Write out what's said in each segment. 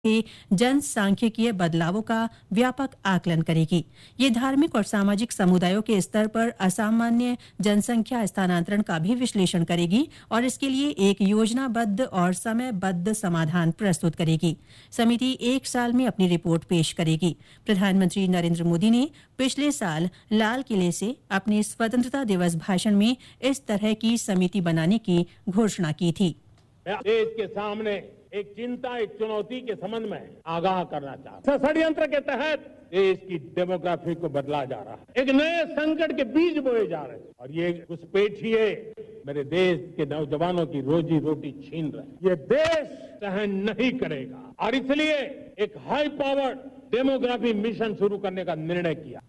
के जनसांख्यिकीय बदलावों का व्यापक आकलन करेगी। ये धार्मिक और सामाजिक समुदायों के स्तर पर असामान्य जनसंख्या स्थानांतरण का भी विश्लेषण करेगी और इसके लिए एक योजनाबद्ध और समयबद्ध समाधान प्रस्तुत करेगी। समिति 1 साल में अपनी रिपोर्ट पेश करेगी। प्रधानमंत्री नरेंद्र मोदी ने पिछले साल लाल किले से अपने स्वतंत्रता दिवस भाषण में इस तरह की समिति बनाने की घोषणा की थी। देश के सामने एक चिंता, एक चुनौती के संबंध में आगाह करना चाहता हूं। षड्यंत्र के तहत देश की डेमोग्राफी को बदला जा रहा है, एक नए संकट के बीज बोए जा रहे हैं और ये घुसपैठिए मेरे देश के नौजवानों की रोजी रोटी छीन रहे हैं। ये देश सहन नहीं करेगा और इसलिए एक हाई पावर्ड डेमोग्राफी मिशन शुरू करने का निर्णय किया।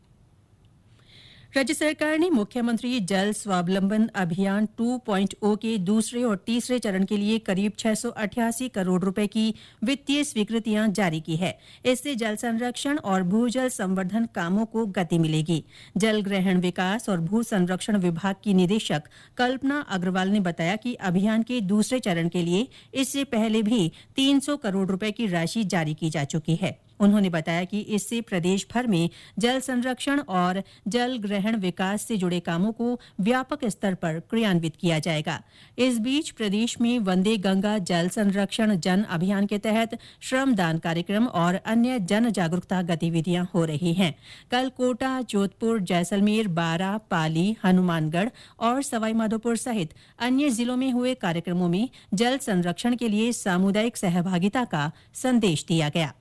राज्य सरकार ने मुख्यमंत्री जल स्वावलंबन अभियान 2.0 के दूसरे और तीसरे चरण के लिए करीब 688 करोड़ रुपए की वित्तीय स्वीकृतियां जारी की है। इससे जल संरक्षण और भूजल संवर्धन कामों को गति मिलेगी। जल ग्रहण विकास और भू संरक्षण विभाग की निदेशक कल्पना अग्रवाल ने बताया कि अभियान के दूसरे चरण के लिए इससे पहले भी 300 करोड़ रुपए की राशि जारी की जा चुकी है। उन्होंने बताया कि इससे प्रदेश भर में जल संरक्षण और जल ग्रहण विकास से जुड़े कामों को व्यापक स्तर पर क्रियान्वित किया जाएगा। इस बीच प्रदेश में वंदे गंगा जल संरक्षण जन अभियान के तहत श्रमदान कार्यक्रम और अन्य जन जागरूकता गतिविधियां हो रही हैं। कल कोटा, जोधपुर, जैसलमेर, बारां, पाली, हनुमानगढ़ और सवाईमाधोपुर सहित अन्य जिलों में हुए कार्यक्रमों में जल संरक्षण के लिए सामुदायिक सहभागिता का संदेश दिया गया।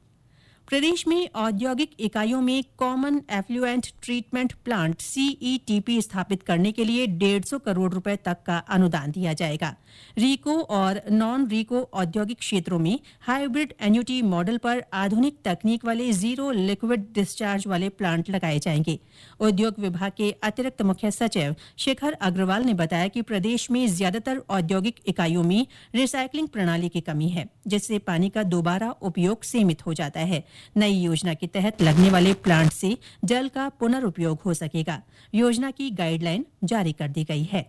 प्रदेश में औद्योगिक इकाइयों में common effluent treatment plant CETP स्थापित करने के लिए 150 करोड़ रुपए तक का अनुदान दिया जाएगा। रीको और नॉन रीको औद्योगिक क्षेत्रों में हाइब्रिड एन्युटी मॉडल पर आधुनिक तकनीक वाले जीरो लिक्विड डिस्चार्ज वाले प्लांट लगाए जाएंगे। उद्योग विभाग के अतिरिक्त मुख्य सचिव शिखर अग्रवाल ने बताया कि प्रदेश में ज्यादातर औद्योगिक इकाइयों में रिसाइकलिंग प्रणाली की कमी है, जिससे पानी का दोबारा उपयोग सीमित हो जाता है। नई योजना के तहत लगने वाले प्लांट से जल का पुनर्उपयोग हो सकेगा। योजना की गाइडलाइन जारी कर दी गई है।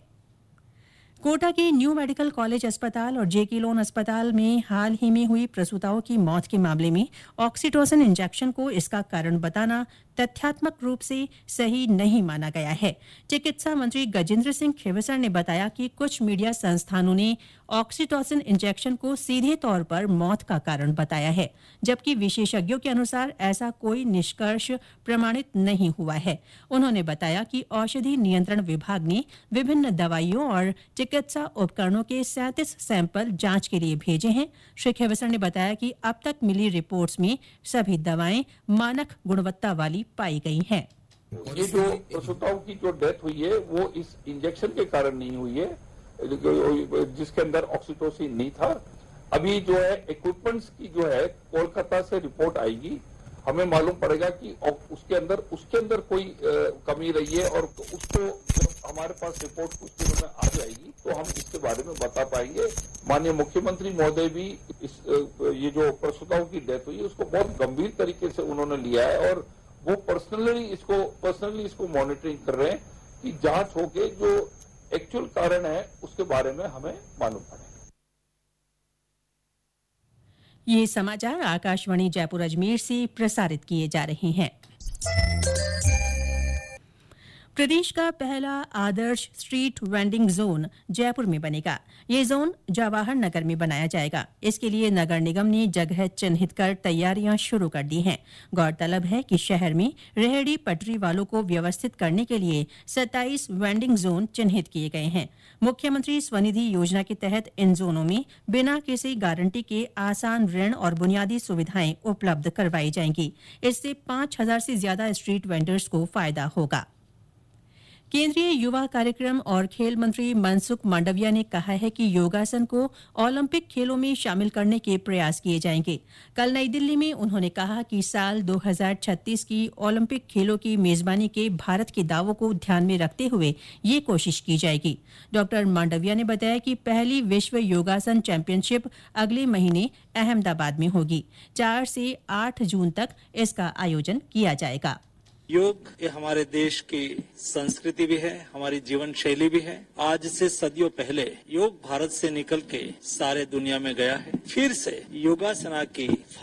कोटा के न्यू मेडिकल कॉलेज अस्पताल और जेके लोन अस्पताल में हाल ही में हुई प्रसूताओं की मौत के मामले में ऑक्सीटोसिन इंजेक्शन को इसका कारण बताना तथ्यात्मक रूप से सही नहीं माना गया है। चिकित्सा मंत्री गजेंद्र सिंह खेवसर ने बताया कि कुछ मीडिया संस्थानों ने ऑक्सीटोसिन इंजेक्शन को सीधे तौर पर मौत का कारण बताया है, जबकि विशेषज्ञों के अनुसार ऐसा कोई निष्कर्ष प्रमाणित नहीं हुआ है। उन्होंने बताया कि औषधि नियंत्रण विभाग ने विभिन्न दवाइयों और चिकित्सा उपकरणों के 37 सैंपल जांच के लिए भेजे हैं। श्री खेवसर ने बताया कि अब तक मिली रिपोर्ट्स में सभी दवाएं मानक गुणवत्ता वाली पाई गई हैं। ये जो प्रसूताओं की जो डेथ हुई है वो इस इंजेक्शन के कारण नहीं हुई है जिसके अंदर ऑक्सीटोसिन नहीं था। अभी जो है इक्विपमेंट्स की जो है कोलकाता से रिपोर्ट आएगी, हमें मालूम पड़ेगा कि उसके अंदर कोई कमी रही है और उसको जब हमारे पास रिपोर्ट कुछ दिनों में आ जाएगी तो हम इसके बारे में बता पाएंगे। माननीय मुख्यमंत्री महोदय भी ये जो प्रसूताओं की डेथ हुई है उसको बहुत गंभीर तरीके से उन्होंने लिया है और वो पर्सनली इसको मॉनिटरिंग कर रहे हैं कि जांच होके जो एक्चुअल कारण है उसके बारे में हमें मालूम पड़े। ये समाचार आकाशवाणी जयपुर अजमेर से प्रसारित किए जा रहे हैं। प्रदेश का पहला आदर्श स्ट्रीट वेंडिंग जोन जयपुर में बनेगा। ये जोन जवाहर नगर में बनाया जाएगा। इसके लिए नगर निगम ने जगह चिन्हित कर तैयारियां शुरू कर दी हैं। गौरतलब है कि शहर में रेहड़ी पटरी वालों को व्यवस्थित करने के लिए 27 वेंडिंग जोन चिन्हित किए गए हैं। मुख्यमंत्री स्वनिधि योजना के तहत इन जोनों में बिना किसी गारंटी के आसान ऋण और बुनियादी सुविधाएं उपलब्ध करवाई जाएंगी। इससे 5000 से ज्यादा स्ट्रीट वेंडर्स को फायदा होगा। केंद्रीय युवा कार्यक्रम और खेल मंत्री मनसुख मांडविया ने कहा है कि योगासन को ओलंपिक खेलों में शामिल करने के प्रयास किए जाएंगे। कल नई दिल्ली में उन्होंने कहा कि साल 2036 की ओलंपिक खेलों की मेजबानी के भारत के दावों को ध्यान में रखते हुए ये कोशिश की जाएगी। डॉक्टर मांडविया ने बताया कि पहली विश्व योगासन चैंपियनशिप अगले महीने अहमदाबाद में होगी। 4 से 8 जून तक इसका आयोजन किया जाएगा। योग ये हमारे देश की संस्कृति भी है, हमारी जीवन शैली भी है। आज से सदियों पहले योग भारत से निकल के सारे दुनिया में गया है। फिर से योगासना की